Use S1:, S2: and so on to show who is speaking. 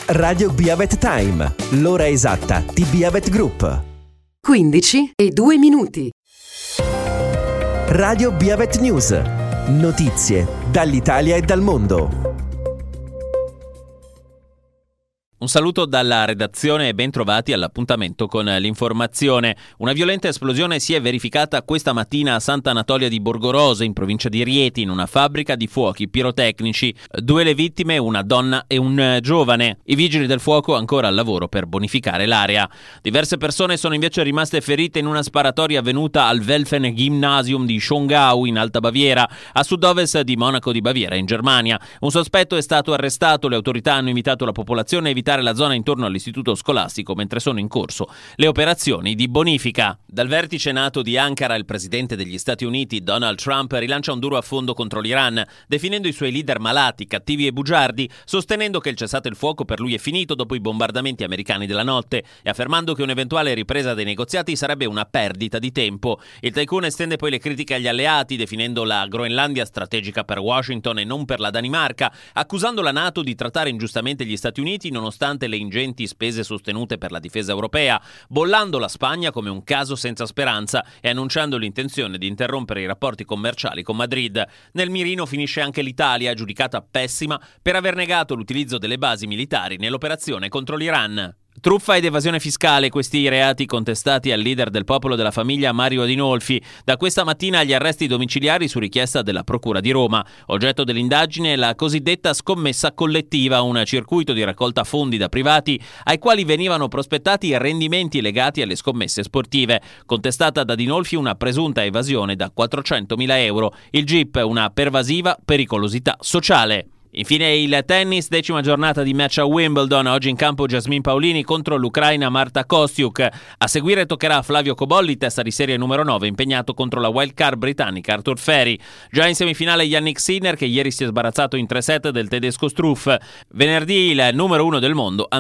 S1: Radio Beavet Time, l'ora esatta di Beavet Group.
S2: 15:02.
S1: Radio Beavet News, notizie dall'Italia e dal mondo.
S3: Un saluto dalla redazione e ben trovati all'appuntamento con l'informazione. Una violenta esplosione si è verificata questa mattina a Sant'Anatolia di Borgorose, in provincia di Rieti, in una fabbrica di fuochi pirotecnici. 2 le vittime, una donna e un giovane. I vigili del fuoco ancora al lavoro per bonificare l'area. Diverse persone sono invece rimaste ferite in una sparatoria avvenuta al Welfen Gymnasium di Schongau, in Alta Baviera, a sud-ovest di Monaco di Baviera, in Germania. Un sospetto è stato arrestato. Le autorità hanno invitato la popolazione a evitare la zona intorno all'istituto scolastico mentre sono in corso le operazioni di bonifica. Dal vertice NATO di Ankara, il presidente degli Stati Uniti Donald Trump rilancia un duro affondo contro l'Iran, definendo i suoi leader malati, cattivi e bugiardi, sostenendo che il cessate il fuoco per lui è finito dopo i bombardamenti americani della notte e affermando che un'eventuale ripresa dei negoziati sarebbe una perdita di tempo. Il tycoon estende poi le critiche agli alleati, definendo la Groenlandia strategica per Washington e non per la Danimarca, accusando la NATO di trattare ingiustamente gli Stati Uniti nonostante le ingenti spese sostenute per la difesa europea, bollando la Spagna come un caso senza speranza e annunciando l'intenzione di interrompere i rapporti commerciali con Madrid. Nel mirino finisce anche l'Italia, giudicata pessima per aver negato l'utilizzo delle basi militari nell'operazione contro l'Iran. Truffa ed evasione fiscale, questi i reati contestati al leader del Popolo della Famiglia Mario Adinolfi. Da questa mattina gli arresti domiciliari su richiesta della Procura di Roma. Oggetto dell'indagine è la cosiddetta scommessa collettiva, un circuito di raccolta fondi da privati ai quali venivano prospettati rendimenti legati alle scommesse sportive. Contestata da Adinolfi una presunta evasione da 400.000 euro. Il GIP una pervasiva pericolosità sociale. Infine il tennis, 10ª giornata di match a Wimbledon. Oggi in campo Jasmine Paolini contro l'ucraina Marta Kostyuk. A seguire toccherà a Flavio Cobolli, testa di serie numero 9, impegnato contro la wildcard britannica Arthur Ferry. Già in semifinale Yannick Sinner, che ieri si è sbarazzato in 3 set del tedesco Struff. Venerdì il numero 1 del mondo